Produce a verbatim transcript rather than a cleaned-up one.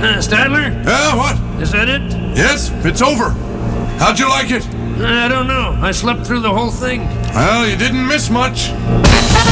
Uh, Stadler? Yeah, what? Is that it? Yes, it's over. How'd you like it? I don't know. I slept through the whole thing. Well, you didn't miss much.